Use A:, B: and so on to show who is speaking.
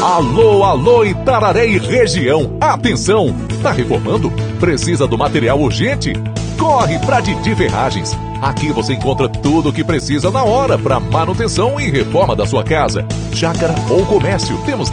A: Alô, alô, Itararé e região, atenção! Tá reformando? Precisa do material urgente? Corre pra Didi Ferragens. Aqui você encontra tudo o que precisa na hora para manutenção e reforma da sua casa, chácara ou comércio. Temos